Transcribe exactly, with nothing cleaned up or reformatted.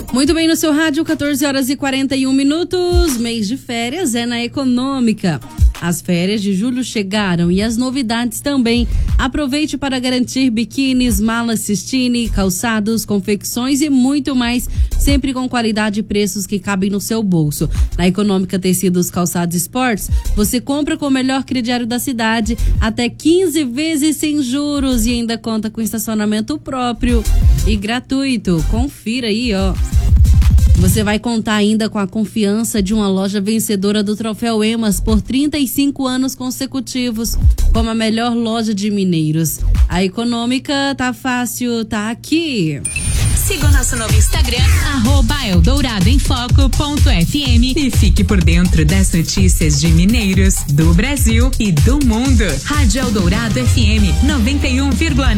Muito bem, no seu rádio, quatorze horas e quarenta e um minutos. Mês de férias é na Econômica. As férias de julho chegaram e as novidades também. Aproveite para garantir biquínis, malas Sistine, calçados, confecções e muito mais, sempre com qualidade e preços que cabem no seu bolso. Na Econômica Tecidos, Calçados e Esportes, você compra com o melhor crediário da cidade, até quinze vezes sem juros e ainda conta com estacionamento próprio e gratuito. Confira aí, ó. Você vai contar ainda com a confiança de uma loja vencedora do Troféu Emas por trinta e cinco anos consecutivos, como a melhor loja de mineiros. A Econômica tá fácil, tá aqui. Siga o nosso novo Instagram, arroba eldouradoemfoco.fm e fique por dentro das notícias de Mineiros, do Brasil e do mundo. Rádio Eldorado F M noventa e um vírgula nove.